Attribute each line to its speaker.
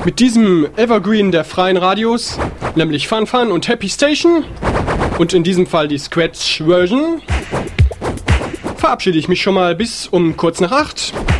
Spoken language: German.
Speaker 1: Mit diesem Evergreen der freien Radios, nämlich Fun Fun und Happy Station und in diesem Fall die Scratch Version, verabschiede ich mich schon mal bis um kurz nach 8.